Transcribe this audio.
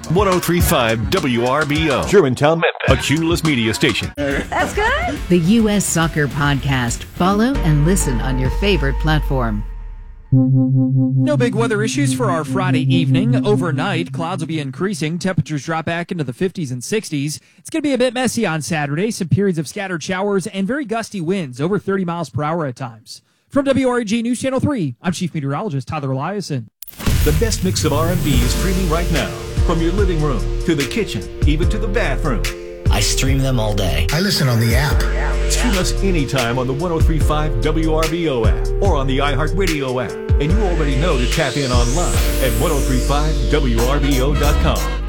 1035 WRBO. Germantown, Memphis. A Cumulus Media station. That's good. The U.S. Soccer Podcast. Follow and listen on your favorite platform. No big weather issues for our Friday evening. Overnight, clouds will be increasing. Temperatures drop back into the 50s and 60s. It's going to be a bit messy on Saturday. Some periods of scattered showers and very gusty winds, over 30 miles per hour at times. From WREG News Channel 3, I'm Chief Meteorologist Tyler Eliason. The best mix of R&B is streaming right now. From your living room to the kitchen, even to the bathroom. I stream them all day. I listen on the app. Stream us anytime on the 1035 WRBO app or on the iHeartRadio app. And you already know to tap in online at 1035WRBO.com.